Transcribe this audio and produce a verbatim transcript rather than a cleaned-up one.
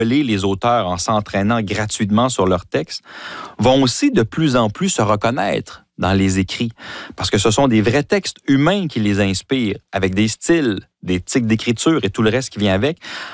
les auteurs, en s'entraînant gratuitement sur leurs textes, vont aussi de plus en plus se reconnaître dans les écrits, parce que ce sont des vrais textes humains qui les inspirent, avec des styles, des tics d'écriture et tout le reste qui vient avec.